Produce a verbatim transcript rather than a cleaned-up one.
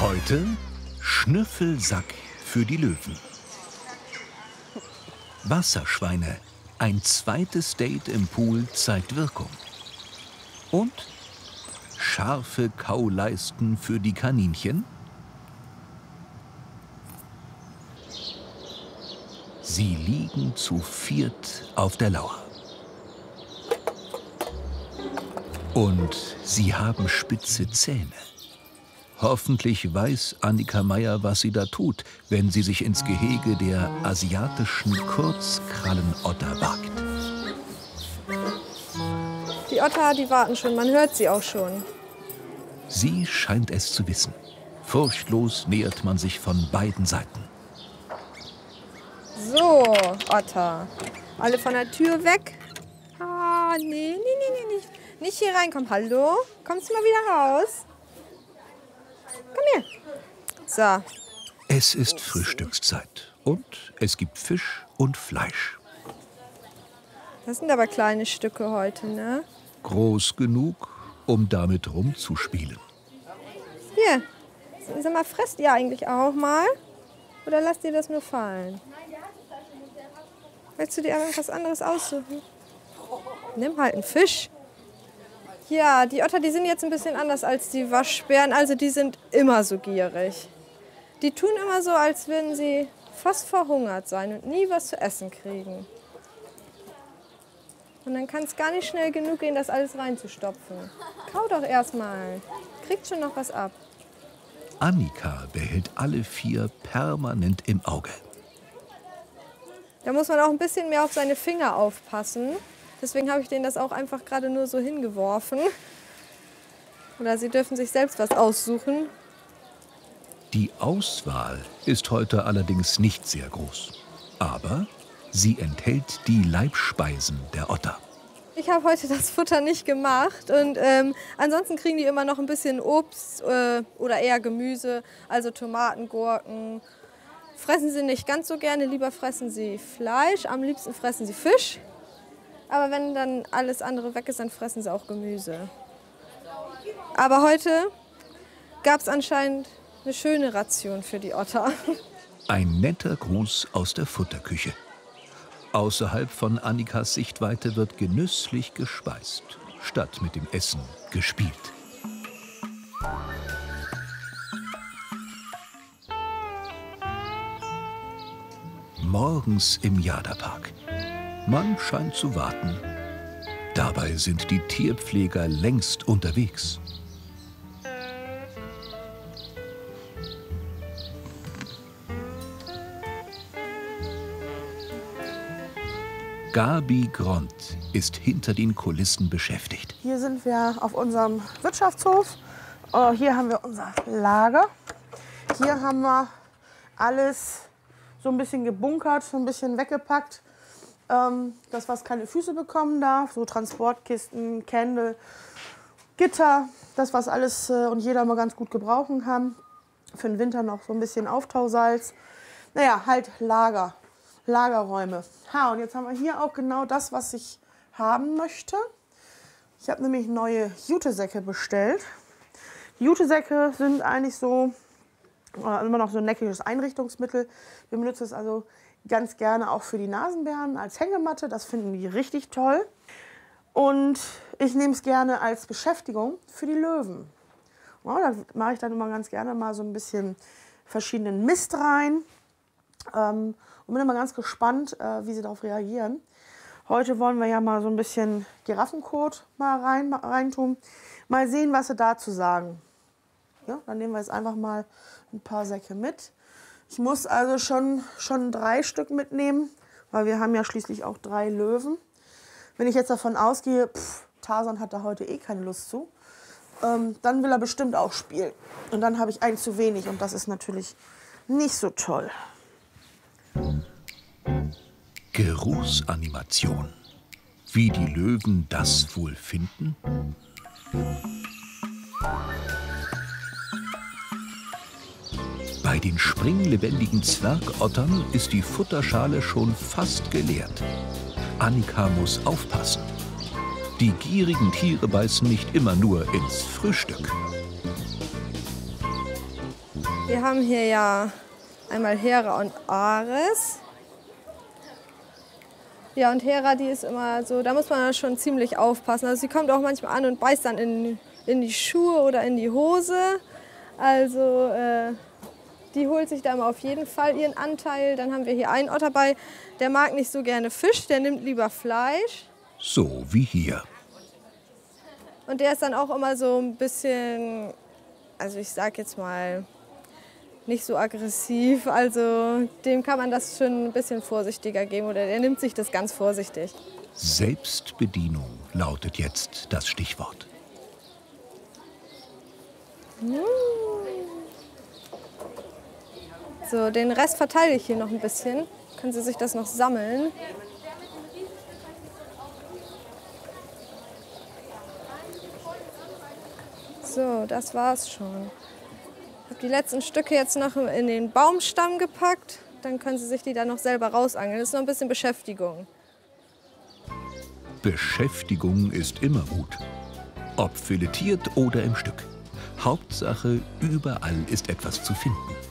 Heute Schnüffelsack für die Löwen. Wasserschweine. Ein zweites Date im Pool zeigt Wirkung. Und scharfe Kauleisten für die Kaninchen. Sie liegen zu viert auf der Lauer. Und sie haben spitze Zähne. Hoffentlich weiß Annika Meier, was sie da tut, wenn sie sich ins Gehege der asiatischen Kurzkrallenotter wagt. Die Otter, die warten schon, man hört sie auch schon. Sie scheint es zu wissen. Furchtlos nähert man sich von beiden Seiten. So, Otter, alle von der Tür weg. Ah, nee, nee, nee, nee, nicht, nicht hier reinkommen. Hallo, kommst du mal wieder raus? Komm her. So. Es ist Frühstückszeit und es gibt Fisch und Fleisch. Das sind aber kleine Stücke heute, ne? Groß genug, um damit rumzuspielen. Hier, sag mal, fresst ihr eigentlich auch mal? Oder lasst ihr das nur fallen? Willst du dir irgendwas anderes aussuchen? Nimm halt einen Fisch. Ja, die Otter, die sind jetzt ein bisschen anders als die Waschbären. Also die sind immer so gierig. Die tun immer so, als würden sie fast verhungert sein und nie was zu essen kriegen. Und dann kann es gar nicht schnell genug gehen, das alles reinzustopfen. Kau doch erst mal. Kriegt schon noch was ab. Annika behält alle vier permanent im Auge. Da muss man auch ein bisschen mehr auf seine Finger aufpassen. Deswegen habe ich denen das auch einfach gerade nur so hingeworfen. Oder sie dürfen sich selbst was aussuchen. Die Auswahl ist heute allerdings nicht sehr groß. Aber sie enthält die Leibspeisen der Otter. Ich habe heute das Futter nicht gemacht. Und ähm, ansonsten kriegen die immer noch ein bisschen Obst äh, oder eher Gemüse. Also Tomaten, Gurken. Fressen sie nicht ganz so gerne. Lieber fressen sie Fleisch. Am liebsten fressen sie Fisch. Aber wenn dann alles andere weg ist, dann fressen sie auch Gemüse. Aber heute gab es anscheinend eine schöne Ration für die Otter. Ein netter Gruß aus der Futterküche. Außerhalb von Annikas Sichtweite wird genüsslich gespeist, statt mit dem Essen gespielt. Morgens im Jadapark. Man scheint zu warten. Dabei sind die Tierpfleger längst unterwegs. Gabi Gront ist hinter den Kulissen beschäftigt. Hier sind wir auf unserem Wirtschaftshof. Uh, hier haben wir unser Lager. Hier haben wir alles so ein bisschen gebunkert, so ein bisschen weggepackt. Ähm, das, was keine Füße bekommen darf, so Transportkisten, Candle, Gitter, das, was alles äh, und jeder mal ganz gut gebrauchen kann. Für den Winter noch so ein bisschen Auftausalz. Naja, halt Lager, Lagerräume. Ha, und jetzt haben wir hier auch genau das, was ich haben möchte. Ich habe nämlich neue Jutesäcke bestellt. Die Jutesäcke sind eigentlich so äh, immer noch so ein neckiges Einrichtungsmittel. Wir benutzen es also ganz gerne auch für die Nasenbären als Hängematte. Das finden die richtig toll. Und ich nehme es gerne als Beschäftigung für die Löwen. Ja, da mache ich dann immer ganz gerne mal so ein bisschen verschiedenen Mist rein. Ähm, und bin immer ganz gespannt, äh, wie sie darauf reagieren. Heute wollen wir ja mal so ein bisschen Giraffenkot mal rein, mal reintun. Mal sehen, was sie dazu sagen. Ja, dann nehmen wir jetzt einfach mal ein paar Säcke mit. Ich muss also schon, schon drei Stück mitnehmen, weil wir haben ja schließlich auch drei Löwen. Wenn ich jetzt davon ausgehe, pff, Tarzan hat da heute eh keine Lust zu, ähm, dann will er bestimmt auch spielen. Und dann habe ich einen zu wenig und das ist natürlich nicht so toll. Geruchsanimation. Wie die Löwen das wohl finden? Bei den springlebendigen Zwergottern ist die Futterschale schon fast geleert. Annika muss aufpassen. Die gierigen Tiere beißen nicht immer nur ins Frühstück. Wir haben hier ja einmal Hera und Ares. Ja, und Hera, die ist immer so, da muss man schon ziemlich aufpassen. Also sie kommt auch manchmal an und beißt dann in, in die Schuhe oder in die Hose. Also äh, die holt sich da immer auf jeden Fall ihren Anteil. Dann haben wir hier einen Otter bei, der mag nicht so gerne Fisch, der nimmt lieber Fleisch. So wie hier. Und der ist dann auch immer so ein bisschen, also ich sag jetzt mal, nicht so aggressiv. Also dem kann man das schon ein bisschen vorsichtiger geben oder der nimmt sich das ganz vorsichtig. Selbstbedienung lautet jetzt das Stichwort. So, den Rest verteile ich hier noch ein bisschen. Können Sie sich das noch sammeln? So, das war's schon. Ich habe die letzten Stücke jetzt noch in den Baumstamm gepackt. Dann können Sie sich die dann noch selber rausangeln. Das ist noch ein bisschen Beschäftigung. Beschäftigung ist immer gut. Ob filetiert oder im Stück. Hauptsache, überall ist etwas zu finden.